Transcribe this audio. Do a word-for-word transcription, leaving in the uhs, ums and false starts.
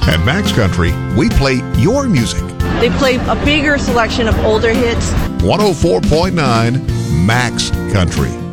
At Max Country, we play your music. They play a bigger selection of older hits. one oh four point nine Max Country.